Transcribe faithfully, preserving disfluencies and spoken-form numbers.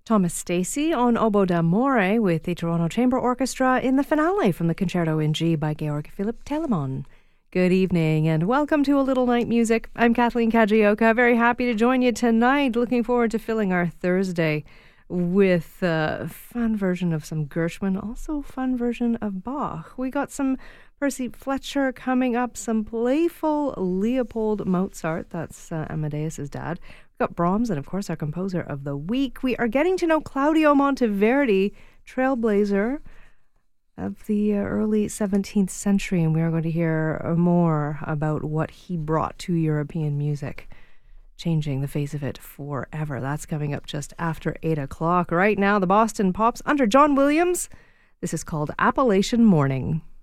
Thomas Stacey on Oboe d'Amore with the Toronto Chamber Orchestra in the finale from the Concerto in G by Georg Philipp Telemann. Good evening and welcome to A Little Night Music. I'm Kathleen Kajioka. Very happy to join you tonight. Looking forward to filling our Thursday with a fun version of some Gershwin, also fun version of Bach. We got some Percy Fletcher coming up, some playful Leopold Mozart, that's uh, Amadeus's dad. We've got Brahms and, of course, our composer of the week. We are getting to know Claudio Monteverdi, trailblazer of the uh, early seventeenth century, and we are going to hear more about what he brought to European music, changing the face of it forever. That's coming up just after eight o'clock. Right now, the Boston Pops under John Williams. This is called Appalachian Morning.